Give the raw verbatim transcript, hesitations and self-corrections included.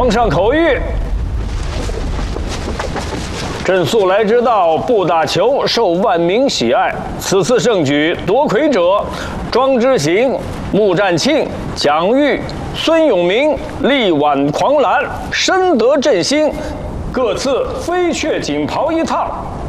皇上口谕。 朕素来之道，不打球，受万民喜爱。此次盛举夺魁者，庄之行、穆占庆、蒋玉、孙永明、力挽狂澜，深得朕心。各赐飞雀锦袍一套。